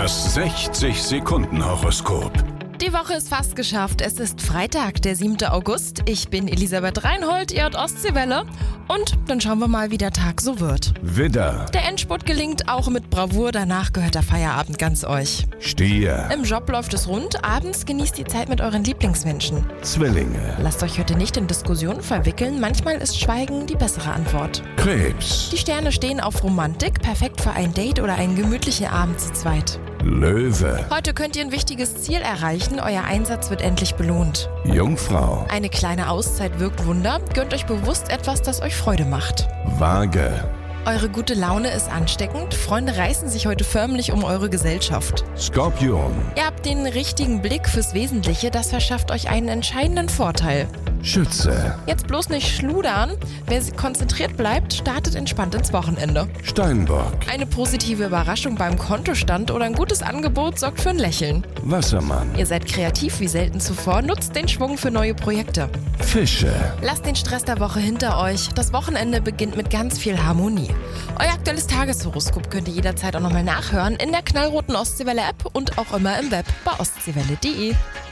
Das 60-Sekunden-Horoskop. Die Woche ist fast geschafft. Es ist Freitag, der 7. August. Ich bin Elisabeth Reinhold, ihr hört Ostseewelle. Und dann schauen wir mal, wie der Tag so wird. Widder, Der Endspurt gelingt auch mit Bravour. Danach gehört der Feierabend ganz euch. Stier, Im Job läuft es rund. Abends genießt die Zeit mit euren Lieblingsmenschen. Zwillinge, Lasst euch heute nicht in Diskussionen verwickeln. Manchmal ist Schweigen die bessere Antwort. Krebs, Die Sterne stehen auf Romantik. Perfekt für ein Date oder einen gemütlichen Abend zu zweit. Löwe, Heute könnt ihr ein wichtiges Ziel erreichen. Euer Einsatz wird endlich belohnt. Jungfrau, Eine kleine Auszeit wirkt Wunder. Gönnt euch bewusst etwas, das euch Freude macht. Waage, Eure gute Laune ist ansteckend. Freunde reißen sich heute förmlich um eure Gesellschaft. Skorpion, Ihr habt den richtigen Blick fürs Wesentliche. Das verschafft euch einen entscheidenden Vorteil. Schütze, Jetzt bloß nicht schludern. Wer konzentriert bleibt, startet entspannt ins Wochenende. Steinbock, Eine positive Überraschung beim Kontostand oder ein gutes Angebot sorgt für ein Lächeln. Wassermann, Ihr seid kreativ wie selten zuvor. Nutzt den Schwung für neue Projekte. Fische. Lasst den Stress der Woche hinter euch. Das Wochenende beginnt mit ganz viel Harmonie. Euer aktuelles Tageshoroskop könnt ihr jederzeit auch nochmal nachhören in der knallroten Ostseewelle-App und auch immer im Web bei ostseewelle.de.